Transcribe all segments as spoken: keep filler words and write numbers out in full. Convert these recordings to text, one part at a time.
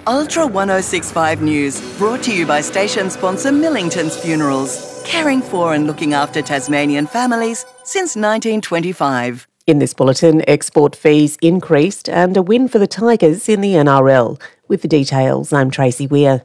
Ultra ten sixty-five News, brought to you by station sponsor Millington's Funerals, caring for and looking after Tasmanian families since nineteen twenty-five. In this bulletin, export fees increased and a win for the Tigers in the N R L. With the details, I'm Tracy Weir.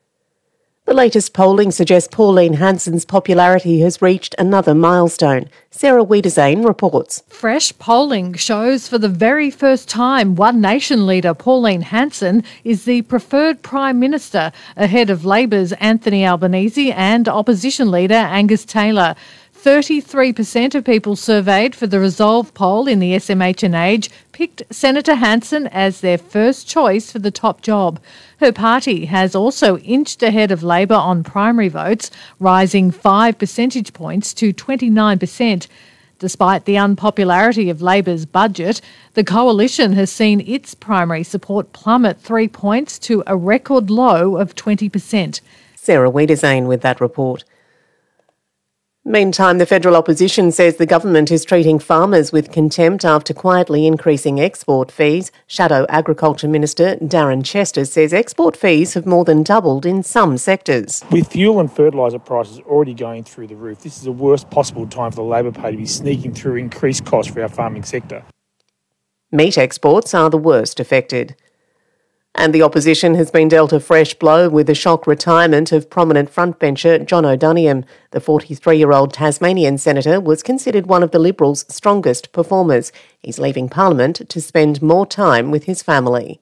The latest polling suggests Pauline Hanson's popularity has reached another milestone. Sarah Wiedersane reports. Fresh polling shows for the very first time One Nation leader Pauline Hanson is the preferred Prime Minister, ahead of Labor's Anthony Albanese and opposition leader Angus Taylor. thirty-three percent of people surveyed for the Resolve poll in the S M H and Age picked Senator Hanson as their first choice for the top job. Her party has also inched ahead of Labor on primary votes, rising five percentage points to twenty-nine percent. Despite the unpopularity of Labor's budget, the coalition has seen its primary support plummet three points to a record low of twenty percent. Sarah Wiedersane with that report. Meantime, the federal opposition says the government is treating farmers with contempt after quietly increasing export fees. Shadow Agriculture Minister Darren Chester says export fees have more than doubled in some sectors. With fuel and fertiliser prices already going through the roof, this is the worst possible time for the Labor Party to be sneaking through increased costs for our farming sector. Meat exports are the worst affected. And the opposition has been dealt a fresh blow with the shock retirement of prominent frontbencher John O'Donoghue. The forty-three-year-old Tasmanian senator was considered one of the Liberals' strongest performers. He's leaving Parliament to spend more time with his family.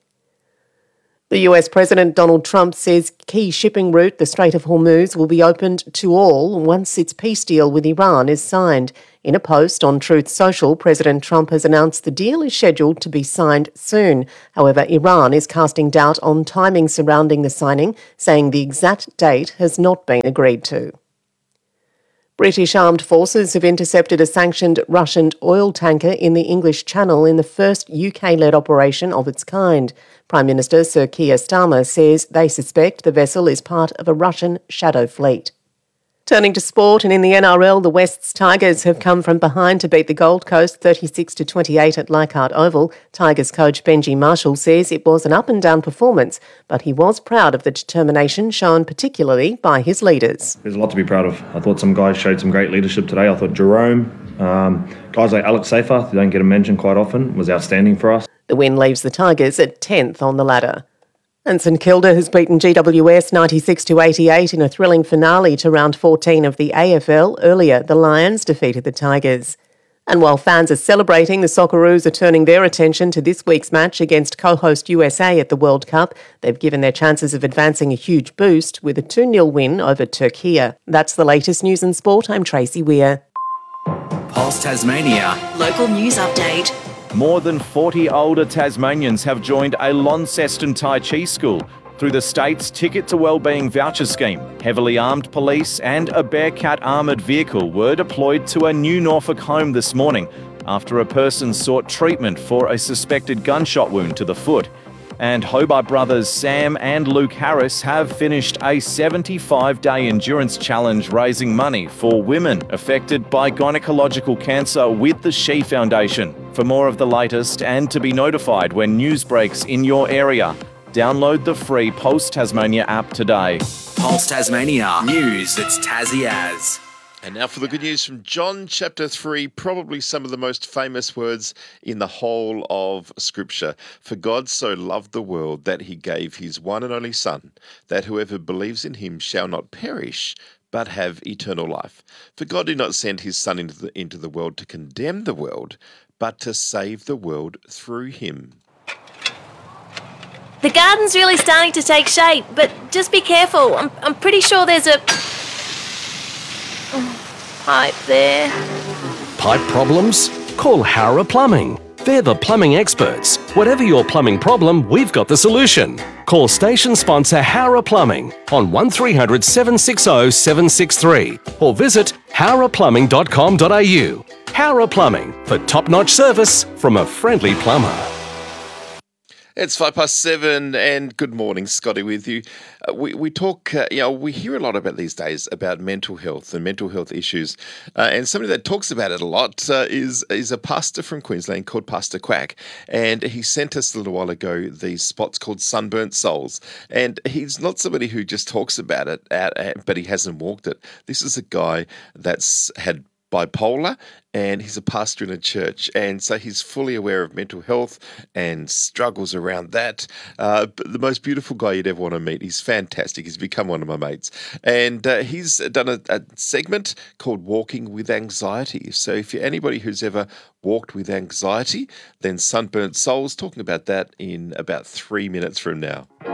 The U S President Donald Trump says key shipping route, the Strait of Hormuz, will be opened to all once its peace deal with Iran is signed. In a post on Truth Social, President Trump has announced the deal is scheduled to be signed soon. However, Iran is casting doubt on timing surrounding the signing, saying the exact date has not been agreed to. British armed forces have intercepted a sanctioned Russian oil tanker in the English Channel in the first U K-led operation of its kind. Prime Minister Sir Keir Starmer says they suspect the vessel is part of a Russian shadow fleet. Turning to sport, and in the N R L, the West's Tigers have come from behind to beat the Gold Coast thirty-six to twenty-eight at Leichhardt Oval. Tigers coach Benji Marshall says it was an up-and-down performance, but he was proud of the determination shown particularly by his leaders. There's a lot to be proud of. I thought some guys showed some great leadership today. I thought Jerome, um, guys like Alex Seyfarth, who don't get a mention quite often, was outstanding for us. The win leaves the Tigers at tenth on the ladder. And St Kilda has beaten G W S ninety-six to eighty-eight in a thrilling finale to round fourteen of the A F L. Earlier, the Lions defeated the Tigers. And while fans are celebrating, the Socceroos are turning their attention to this week's match against co-host U S A at the World Cup. They've given their chances of advancing a huge boost with a two nil win over Turkey. That's the latest news and sport. I'm Tracy Weir. Pulse Tasmania. Local news update. More than forty older Tasmanians have joined a Launceston Tai Chi school through the state's Ticket to Wellbeing voucher scheme. Heavily armed police and a Bearcat armoured vehicle were deployed to a New Norfolk home this morning after a person sought treatment for a suspected gunshot wound to the foot. And Hobart brothers Sam and Luke Harris have finished a seventy-five day endurance challenge raising money for women affected by gynecological cancer with the She Foundation. For more of the latest and to be notified when news breaks in your area, download the free Pulse Tasmania app today. Pulse Tasmania. News that's Tassie as. And now for the good news from John chapter three, probably some of the most famous words in the whole of Scripture. For God so loved the world that he gave his one and only Son, that whoever believes in him shall not perish, but have eternal life. For God did not send his Son into the, into the world to condemn the world, but to save the world through him. The garden's really starting to take shape, but just be careful. I'm, I'm pretty sure there's a pipe there. Pipe problems? Call Howrah Plumbing. They're the plumbing experts. Whatever your plumbing problem, we've got the solution. Call station sponsor Howrah Plumbing on one three hundred, seven six zero, seven six three or visit howrah plumbing dot com dot a u. Howrah Plumbing, for top-notch service from a friendly plumber. It's five past seven, and good morning, Scotty, with you. Uh, we we talk, uh, you know, we hear a lot about these days about mental health and mental health issues, uh, and somebody that talks about it a lot uh, is is a pastor from Queensland called Pastor Quack, and he sent us a little while ago these spots called Sunburnt Souls, and he's not somebody who just talks about it, out, but he hasn't walked it. This is a guy that's had bipolar, and he's a pastor in a church, and so he's fully aware of mental health and struggles around that. Uh, but the most beautiful guy you'd ever want to meet. He's fantastic. He's become one of my mates, and uh, he's done a, a segment called Walking with Anxiety. So if you're anybody who's ever walked with anxiety, then Sunburnt Souls, talking about that in about three minutes from now.